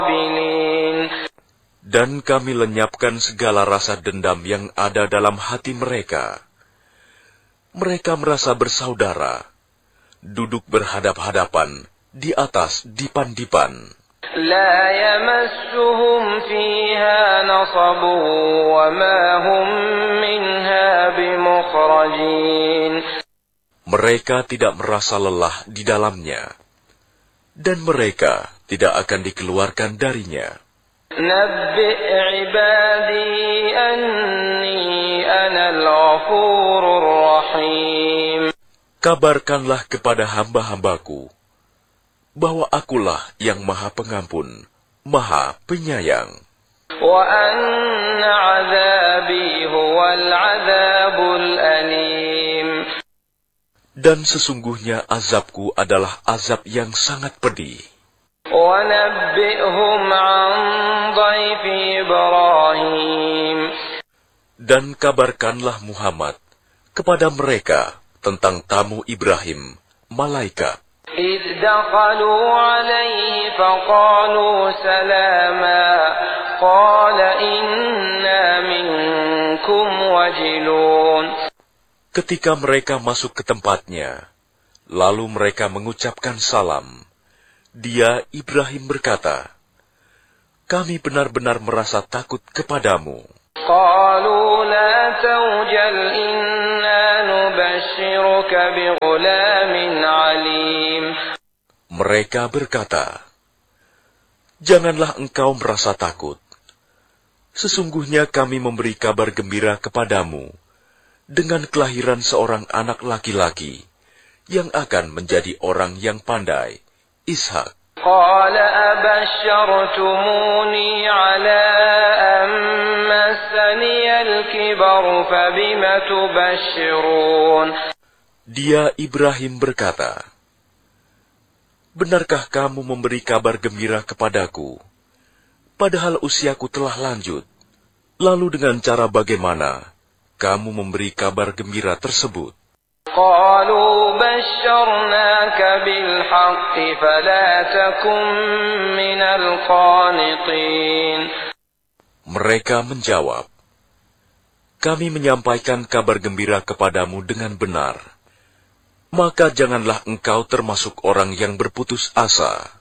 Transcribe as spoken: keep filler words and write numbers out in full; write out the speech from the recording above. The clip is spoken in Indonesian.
Dan kami lenyapkan segala rasa dendam yang ada dalam hati mereka. Mereka merasa bersaudara, duduk berhadap-hadapan di atas dipan-dipan. لا يمسهم فيها نصب وما هم منها بمخرجين. Mereka tidak merasa lelah di dalamnya, dan mereka tidak akan dikeluarkan darinya. نبئ عبادي أني أنا الغفور الرحيم. Kabarkanlah kepada hamba-hambaku bahwa akulah yang maha pengampun, maha penyayang. وأن عذابي هو العذاب الأليم. Dan sesungguhnya azabku adalah azab yang sangat pedih. وَنَبِّئْهُمْ عَنْ ضَيْفِ إِبْرَاهِيمَ. Dan kabarkanlah Muhammad kepada mereka tentang tamu Ibrahim, malaikat. إِذْ دَخَلُوا عَلَيْهِ فَقَالُوا سَلَامًا قَالَ إِنَّا مِنْكُمْ وَجِلُونَ. Ketika mereka masuk ke tempatnya, lalu mereka mengucapkan salam. Dia, Ibrahim, berkata, "Kami benar-benar merasa takut kepadamu." قَالُوا لَا تَوْجَلْ إِنَّا نُبَشِّرُكَ بِغُلَامٍ عَلِيمٍ. Mereka berkata, "Janganlah engkau merasa takut. Sesungguhnya kami memberi kabar gembira kepadamu dengan kelahiran seorang anak laki-laki yang akan menjadi orang yang pandai, Ishak." قال أبشرتموني على أن مسني الكبر فبم تبشرون. Dia, Ibrahim, berkata, "Benarkah kamu memberi kabar gembira kepadaku, padahal usiaku telah lanjut? Lalu dengan cara bagaimana kamu memberi kabar gembira tersebut?" قالوا بشرناك بالحق فلا تكن من القانطين. Mereka menjawab, "Kami menyampaikan kabar gembira kepadamu dengan benar, maka janganlah engkau termasuk orang yang berputus asa."